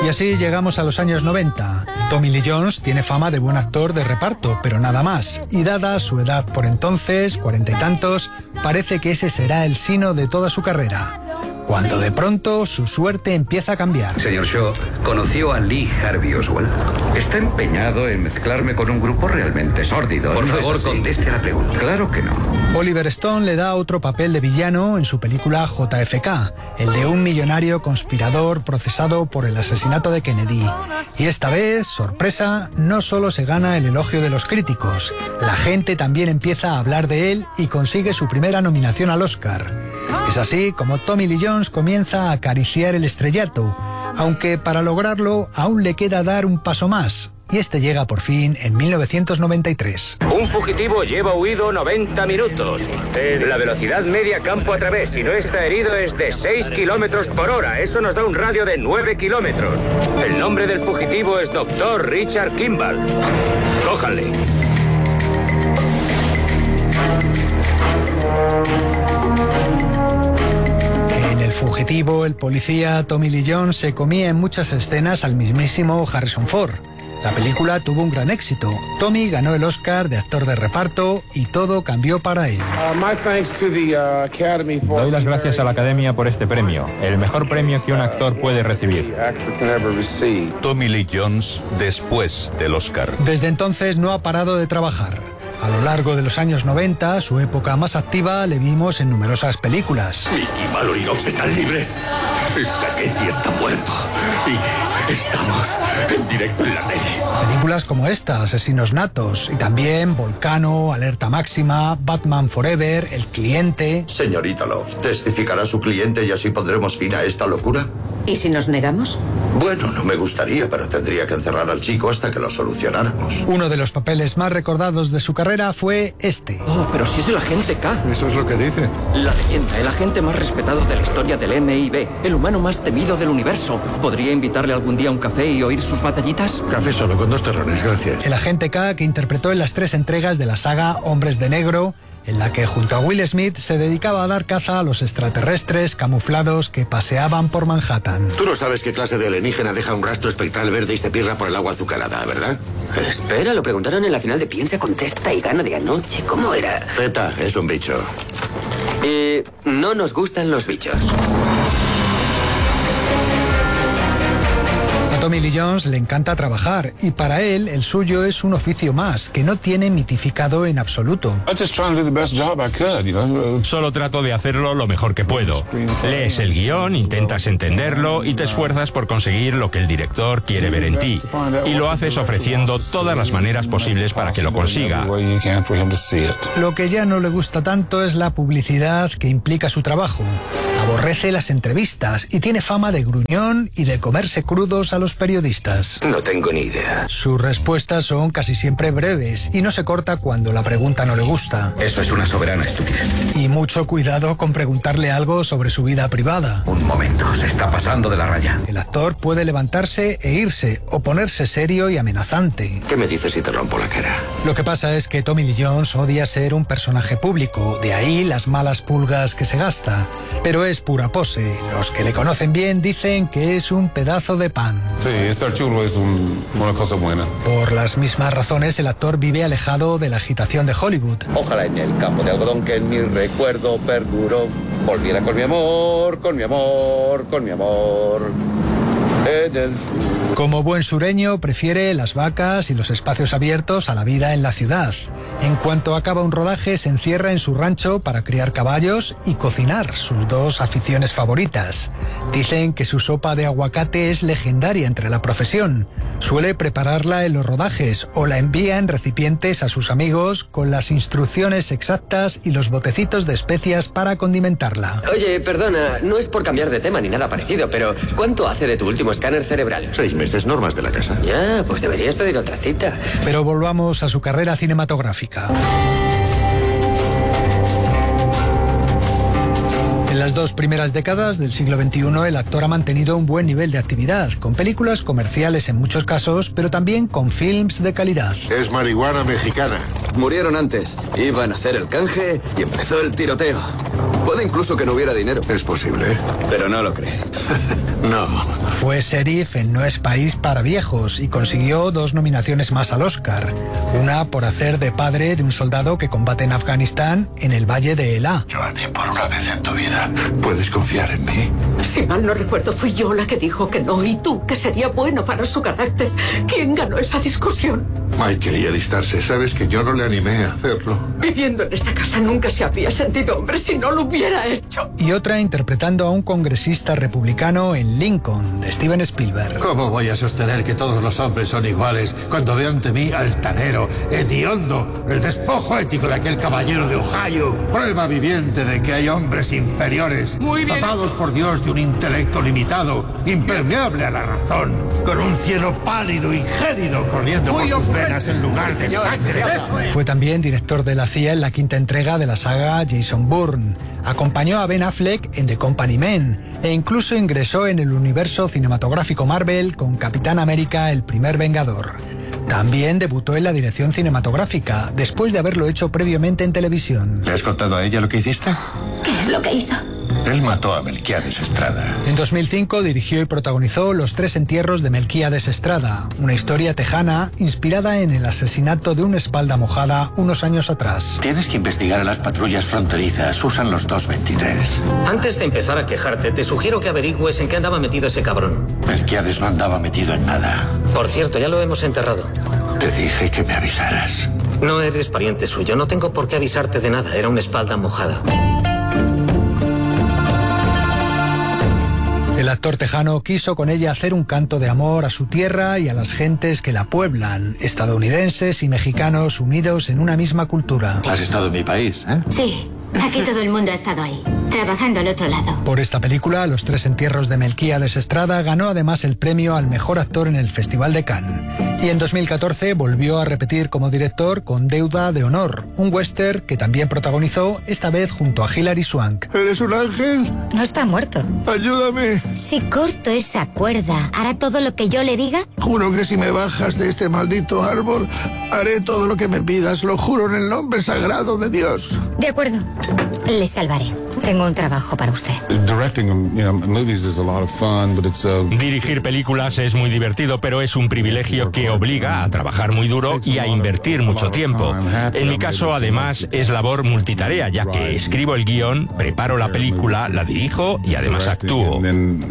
así llegamos a los años 90. Tommy Lee Jones tiene fama de buen actor de reparto, pero nada más. Y dada su edad por entonces, 40 y tantos, parece que ese será el sino de toda su carrera. Cuando de pronto su suerte empieza a cambiar. Señor Shaw, ¿conoció a Lee Harvey Oswald? Está empeñado en mezclarme con un grupo realmente sórdido. Por favor, conteste a la pregunta. Claro que no. Oliver Stone le da otro papel de villano en su película JFK, el de un millonario conspirador procesado por el asesinato de Kennedy. Y esta vez, sorpresa, no solo se gana el elogio de los críticos, la gente también empieza a hablar de él y consigue su primera nominación al Oscar. Es así como Tommy Lee Jones comienza a acariciar el estrellato, aunque para lograrlo aún le queda dar un paso más. Y este llega por fin en 1993. Un fugitivo lleva huido 90 minutos. La velocidad media campo a través, si no está herido, es de 6 kilómetros por hora. Eso nos da un radio de 9 kilómetros. El nombre del fugitivo es Dr. Richard Kimball. Cójanle. En El fugitivo, el policía Tommy Lee Jones se comía en muchas escenas al mismísimo Harrison Ford. La película tuvo un gran éxito. Tommy ganó el Oscar de actor de reparto y todo cambió para él. Doy las gracias a la Academia por este premio, el mejor premio que un actor puede recibir. Tommy Lee Jones después del Oscar. Desde entonces no ha parado de trabajar. A lo largo de los años 90, su época más activa, le vimos en numerosas películas. Mickey, Mallory y Ox están libres. Spaghetti está muerto. Y estamos en directo en la tele. Películas como esta, Asesinos Natos, y también Volcano, Alerta Máxima, Batman Forever, El Cliente. Señorita Love, ¿testificará su cliente y así pondremos fin a esta locura? ¿Y si nos negamos? Bueno, no me gustaría, pero tendría que encerrar al chico hasta que lo solucionáramos. Uno de los papeles más recordados de su carrera fue este. Oh, pero si es el agente K. Eso es lo que dice. La leyenda, el agente más respetado de la historia del MI&B, el humano más temido del universo. ¿Podría invitarle algún día a un café y oír sus batallitas? Café solo, con 2 terrones, gracias. El agente K, que interpretó en las 3 entregas de la saga Hombres de Negro, en la que junto a Will Smith se dedicaba a dar caza a los extraterrestres camuflados que paseaban por Manhattan. Tú no sabes qué clase de alienígena deja un rastro espectral verde y se pierda por el agua azucarada, ¿verdad? Espera, lo preguntaron en la final de Piensa, Contesta y Gana de anoche. ¿Cómo era? Zeta es un bicho. No nos gustan los bichos. A Tommy Lee Jones le encanta trabajar y para él el suyo es un oficio más que no tiene mitificado en absoluto. Solo trato de hacerlo lo mejor que puedo. Lees el guión, intentas entenderlo y te esfuerzas por conseguir lo que el director quiere ver en ti. Y lo haces ofreciendo todas las maneras posibles para que lo consiga. Lo que ya no le gusta tanto es la publicidad que implica su trabajo. Aborrece las entrevistas y tiene fama de gruñón y de comerse crudos a los periodistas. No tengo ni idea. Sus respuestas son casi siempre breves y no se corta cuando la pregunta no le gusta. Eso es una soberana estupidez. Y mucho cuidado con preguntarle algo sobre su vida privada. Un momento, se está pasando de la raya. El actor puede levantarse e irse o ponerse serio y amenazante. ¿Qué me dices si te rompo la cara? Lo que pasa es que Tommy Lee Jones odia ser un personaje público, de ahí las malas pulgas que se gasta. Pero es pura pose. Los que le conocen bien dicen que es un pedazo de pan. Sí, estar chulo es una cosa buena. Por las mismas razones, el actor vive alejado de la agitación de Hollywood. Ojalá en el campo de algodón que en mi recuerdo perduró volviera con mi amor, con mi amor, con mi amor. En el sur. Como buen sureño, prefiere las vacas y los espacios abiertos a la vida en la ciudad. En cuanto acaba un rodaje, se encierra en su rancho para criar caballos y cocinar, sus 2 aficiones favoritas. Dicen que su sopa de aguacate es legendaria entre la profesión. Suele prepararla en los rodajes o la envía en recipientes a sus amigos con las instrucciones exactas y los botecitos de especias para condimentarla. Oye, perdona, no es por cambiar de tema ni nada parecido, pero ¿cuánto hace de tu último escáner cerebral? 6 meses, normas de la casa. Ya, pues deberías pedir otra cita. Pero volvamos a su carrera cinematográfica. En las 2 primeras décadas del siglo XXI, el actor ha mantenido un buen nivel de actividad, con películas comerciales en muchos casos, pero también con films de calidad. Es marihuana mexicana. Murieron antes, iban a hacer el canje y empezó el tiroteo. Puede incluso que no hubiera dinero. Es posible. Pero no lo cree. No. Fue sheriff en No es país para viejos y consiguió 2 nominaciones más al Oscar. Una por hacer de padre de un soldado que combate en Afganistán en el Valle de Elá. Johnny, por una vez en tu vida, ¿puedes confiar en mí? Si mal no recuerdo, fui yo la que dijo que no, y tú, que sería bueno para su carácter. ¿Quién ganó esa discusión? Mike quería alistarse. Sabes que yo no le animé a hacerlo. Viviendo en esta casa nunca se habría sentido hombre si no lo hubiera hecho. Y otra interpretando a un congresista republicano en Lincoln, de Steven Spielberg. ¿Cómo voy a sostener que todos los hombres son iguales cuando veo ante mí altanero, hediondo, el despojo ético de aquel caballero de Ohio? Prueba viviente de que hay hombres inferiores, dotados por Dios de un intelecto limitado, impermeable a la razón, con un cielo pálido y gélido corriendo por sus venas en lugar de sangre. Fue también director de la CIA en la 5ª entrega de la saga Jason Bourne. Acompañó a Ben Affleck en The Company Men e incluso ingresó en el universo cinematográfico Marvel con Capitán América, el primer Vengador. También debutó en la dirección cinematográfica, después de haberlo hecho previamente en televisión. ¿Le has contado a ella lo que hiciste? ¿Qué es lo que hizo? Él mató a Melquiades Estrada. En 2005 dirigió y protagonizó Los 3 entierros de Melquiades Estrada, una historia tejana inspirada en el asesinato de una espalda mojada unos años atrás. Tienes que investigar a las patrullas fronterizas. Usan los 223. Antes de empezar a quejarte, te sugiero que averigües en qué andaba metido ese cabrón. Melquiades no andaba metido en nada. Por cierto, ya lo hemos enterrado. Te dije que me avisaras. No eres pariente suyo, no tengo por qué avisarte de nada. Era una espalda mojada. El actor tejano quiso con ella hacer un canto de amor a su tierra y a las gentes que la pueblan, estadounidenses y mexicanos unidos en una misma cultura. ¿Has estado en mi país, eh? Sí, aquí todo el mundo ha estado ahí, trabajando al otro lado. Por esta película, Los 3 entierros de Melquiades Estrada ganó además el premio al mejor actor en el Festival de Cannes. Y en 2014 volvió a repetir como director con Deuda de Honor, un western que también protagonizó, esta vez junto a Hilary Swank. ¿Eres un ángel? No está muerto. Ayúdame. Si corto esa cuerda, ¿hará todo lo que yo le diga? Juro que si me bajas de este maldito árbol, haré todo lo que me pidas. Lo juro en el nombre sagrado de Dios. De acuerdo. Le salvaré. Tengo un trabajo para usted. Dirigir películas es muy divertido, pero es un privilegio que obliga a trabajar muy duro y a invertir mucho tiempo. En mi caso, además, es labor multitarea, ya que escribo el guión, preparo la película, la dirijo y además actúo.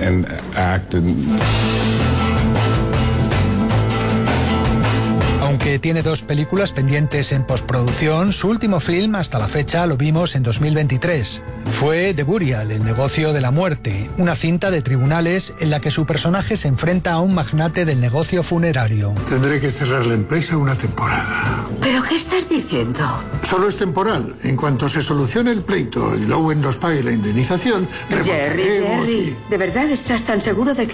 Aunque tiene 2 películas pendientes en postproducción, su último film hasta la fecha lo vimos en 2023. Fue The Burial, el negocio de la muerte, una cinta de tribunales en la que su personaje se enfrenta a un magnate del negocio funerario. Tendré que cerrar la empresa una temporada. ¿Pero qué estás diciendo? Solo es temporal. En cuanto se solucione el pleito y Lowen nos pague la indemnización, Jerry, remontaremos ¿de verdad estás tan seguro de que